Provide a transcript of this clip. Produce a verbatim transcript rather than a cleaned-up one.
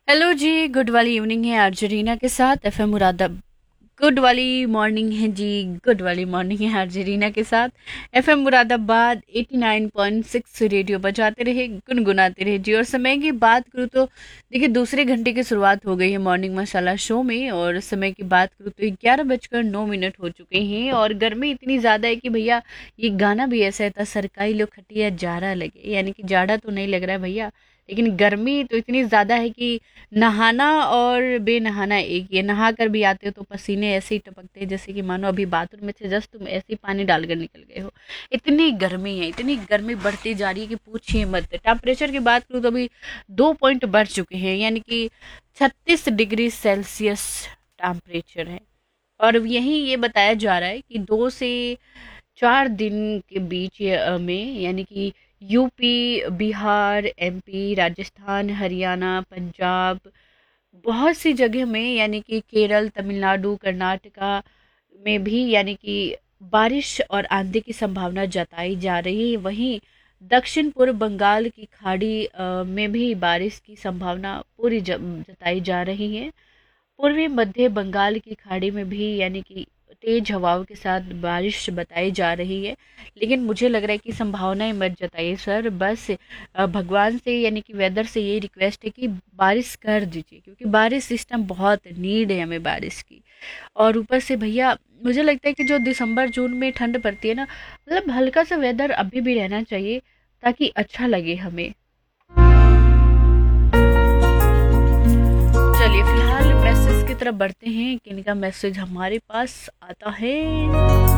Hello जी, good वाली evening है Argentina के साथ एफएम मुरादा। गुड वाली मॉर्निंग है जी, गुड वाली मॉर्निंग है अर्जेंटीना के साथ FM Moradabad eighty nine point six radio बजाते रहे, गुनगुनाते रहे जी। और समय की बात करूँ तो देखिए, दूसरे घंटे की शुरुआत हो गई है मॉर्निंग मसाला शो में। और समय की बात करूँ तो ग्यारह बजकर नौ मिनट हो चुके हैं और गर्मी इतनी ज़्यादा है कि भैया, ये गाना भी ऐसा था, सरकाई लो खटिया जाड़ा लगे, यानी कि जाड़ा तो नहीं लग रहा है भैया, लेकिन गर्मी तो इतनी ज़्यादा है कि नहाना और बेनहाना एक ही है। नहा कर भी आते हो तो पसीने ऐसे ही टपकते हैं जैसे कि मानो अभी बाथरूम में से जस्ट तुम ऐसे ही पानी डालकर निकल गए हो। इतनी गर्मी है, इतनी गर्मी बढ़ती जा रही है कि पूछिए मत। टेम्परेचर की बात करूँ तो अभी दो पॉइंट बढ़ चुके हैं, यानी कि छत्तीस डिग्री सेल्सियस टेम्परेचर है। और यही ये बताया जा रहा है कि दो से चार दिन के बीच ये, अ, में, यानी कि यूपी, बिहार, एमपी, राजस्थान, हरियाणा, पंजाब, बहुत सी जगह में, यानी कि केरल, तमिलनाडु, कर्नाटका में भी, यानी कि बारिश और आंधी की संभावना जताई जा रही है। वहीं दक्षिण पूर्व बंगाल की खाड़ी अ, में भी बारिश की संभावना पूरी ज- जताई जा रही है। पूर्वी मध्य बंगाल की खाड़ी में भी, यानी कि तेज हवाओं के साथ बारिश बताई जा रही है। लेकिन मुझे लग रहा है कि संभावनाएं मत जताइए सर, बस अ, भगवान से, यानी कि वेदर से ये रिक्वेस्ट है कि बारिश कर दीजिए, क्योंकि बारिश सिस्टम बहुत नीड है हमें बारिश की। और ऊपर से भैया, मुझे लगता है कि जो दिसंबर जून में ठंड पड़ती है ना, मतलब हल्का सा वेदर अभी भी रहना चाहिए ताकि अच्छा लगे हमें। चलिए फिलहाल मैसेज की तरफ बढ़ते हैं कि इनका मैसेज हमारे पास आता है।